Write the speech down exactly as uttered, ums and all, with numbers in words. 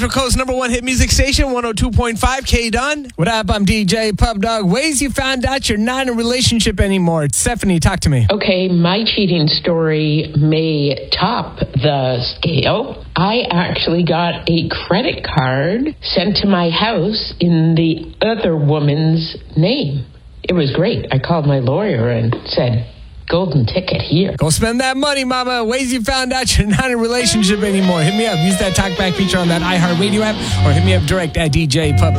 Central Coast number one hit music station, one oh two point five, K-Dunn. What up? I'm D J Pub Dog. Ways you found out you're not in a relationship anymore. Stephanie, talk to me. Okay, my cheating story may top the scale. I actually got a credit card sent to my house in the other woman's name. It was great. I called my lawyer and said, golden ticket here. Go spend that money, mama. Ways you found out you're not in a relationship anymore. Hit me up. Use that talkback feature on that iHeartRadio app or hit me up direct at D J Pub.